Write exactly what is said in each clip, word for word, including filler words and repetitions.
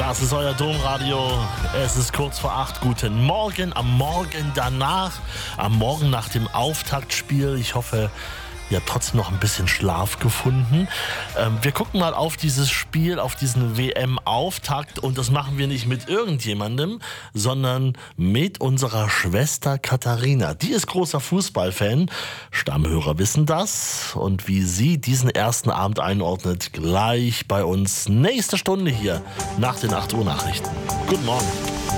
Das ist euer Domradio. Es ist kurz vor acht. Guten Morgen. Am Morgen danach, am Morgen nach dem Auftaktspiel. Ich hoffe, ihr habt trotzdem noch ein bisschen Schlaf gefunden. Ähm, wir gucken mal auf dieses Spiel, auf diesen W M-Auftakt. Und das machen wir nicht mit irgendjemandem, sondern mit unserer Schwester Katharina. Die ist großer Fußballfan. Stammhörer wissen das. Und wie sie diesen ersten Abend einordnet, gleich bei uns. Nächste Stunde hier nach den acht Uhr Nachrichten. Guten Morgen.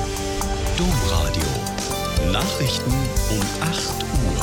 Domradio. Nachrichten um acht Uhr.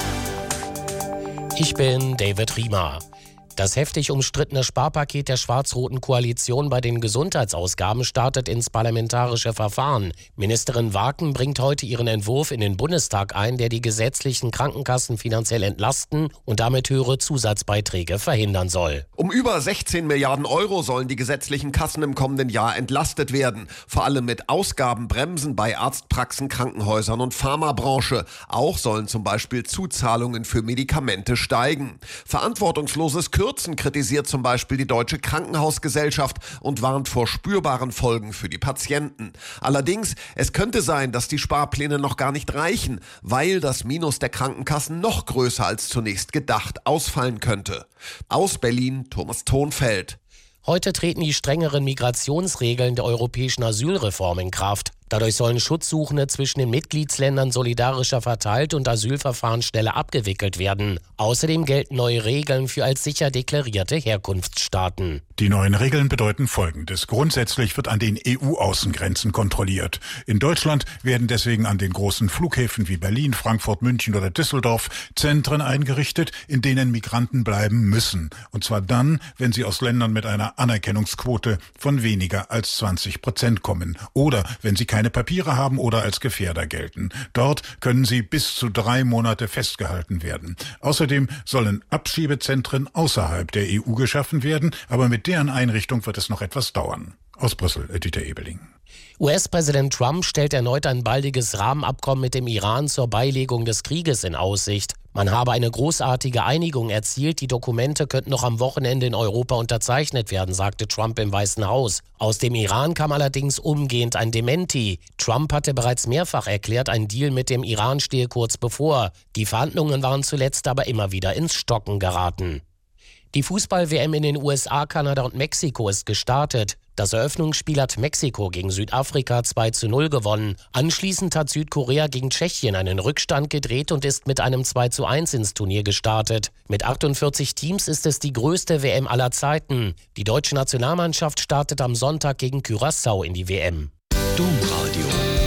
Ich bin David Riemer. Das heftig umstrittene Sparpaket der schwarz-roten Koalition bei den Gesundheitsausgaben startet ins parlamentarische Verfahren. Ministerin Waken bringt heute ihren Entwurf in den Bundestag ein, der die gesetzlichen Krankenkassen finanziell entlasten und damit höhere Zusatzbeiträge verhindern soll. Um über sechzehn Milliarden Euro sollen die gesetzlichen Kassen im kommenden Jahr entlastet werden. Vor allem mit Ausgabenbremsen bei Arztpraxen, Krankenhäusern und Pharmabranche. Auch sollen zum Beispiel Zuzahlungen für Medikamente steigen. Verantwortungsloses Kürzen kritisiert zum Beispiel die Deutsche Krankenhausgesellschaft und warnt vor spürbaren Folgen für die Patienten. Allerdings, es könnte sein, dass die Sparpläne noch gar nicht reichen, weil das Minus der Krankenkassen noch größer als zunächst gedacht ausfallen könnte. Aus Berlin, Thomas Thonfeld. Heute treten die strengeren Migrationsregeln der europäischen Asylreform in Kraft. Dadurch sollen Schutzsuchende zwischen den Mitgliedsländern solidarischer verteilt und Asylverfahren schneller abgewickelt werden. Außerdem gelten neue Regeln für als sicher deklarierte Herkunftsstaaten. Die neuen Regeln bedeuten Folgendes. Grundsätzlich wird an den E U-Außengrenzen kontrolliert. In Deutschland werden deswegen an den großen Flughäfen wie Berlin, Frankfurt, München oder Düsseldorf Zentren eingerichtet, in denen Migranten bleiben müssen. Und zwar dann, wenn sie aus Ländern mit einer Anerkennungsquote von weniger als zwanzig Prozent kommen oder wenn sie keine Papiere haben oder als Gefährder gelten. Dort können sie bis zu drei Monate festgehalten werden. Außerdem sollen Abschiebezentren außerhalb der E U geschaffen werden, aber mit deren Einrichtung wird es noch etwas dauern. Aus Brüssel, Dieter Ebeling. U S-Präsident Trump stellt erneut ein baldiges Rahmenabkommen mit dem Iran zur Beilegung des Krieges in Aussicht. Man habe eine großartige Einigung erzielt, die Dokumente könnten noch am Wochenende in Europa unterzeichnet werden, sagte Trump im Weißen Haus. Aus dem Iran kam allerdings umgehend ein Dementi. Trump hatte bereits mehrfach erklärt, ein Deal mit dem Iran stehe kurz bevor. Die Verhandlungen waren zuletzt aber immer wieder ins Stocken geraten. Die Fußball-W M in den U S A, Kanada und Mexiko ist gestartet. Das Eröffnungsspiel hat Mexiko gegen Südafrika zwei zu null gewonnen. Anschließend hat Südkorea gegen Tschechien einen Rückstand gedreht und ist mit einem zwei zu eins ins Turnier gestartet. Mit achtundvierzig Teams ist es die größte W M aller Zeiten. Die deutsche Nationalmannschaft startet am Sonntag gegen Curaçao in die W M. Domradio.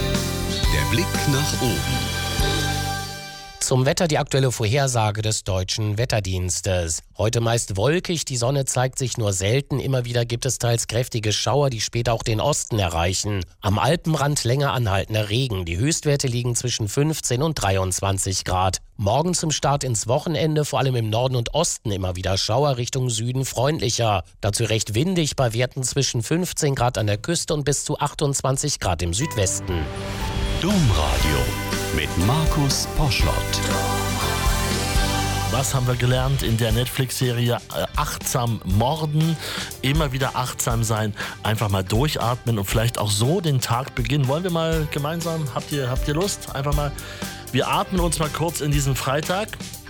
Der Blick nach oben. Zum Wetter die aktuelle Vorhersage des Deutschen Wetterdienstes. Heute meist wolkig, die Sonne zeigt sich nur selten. Immer wieder gibt es teils kräftige Schauer, die später auch den Osten erreichen. Am Alpenrand länger anhaltender Regen. Die Höchstwerte liegen zwischen fünfzehn und dreiundzwanzig Grad. Morgen zum Start ins Wochenende, vor allem im Norden und Osten immer wieder Schauer, Richtung Süden freundlicher. Dazu recht windig bei Werten zwischen fünfzehn Grad an der Küste und bis zu achtundzwanzig Grad im Südwesten. Domradio mit Markus Poschlott. Was haben wir gelernt in der Netflix-Serie äh, Achtsam Morden? Immer wieder achtsam sein, einfach mal durchatmen und vielleicht auch so den Tag beginnen. Wollen wir mal gemeinsam, habt ihr, habt ihr Lust? Einfach mal, wir atmen uns mal kurz in diesen Freitag.